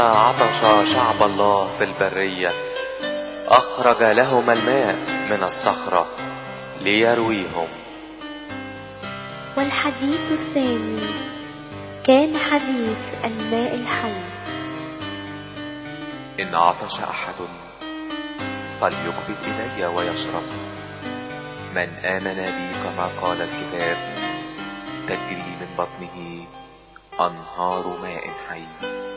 عطش شعب الله في البرية أخرج لهم الماء من الصخرة ليرويهم. والحديث الثاني كان حديث الماء الحي. إن عطش أحد فليقبل إلي ويشرب. من آمن بي كما قال الكتاب تجري من بطنه أنهار ماء حي.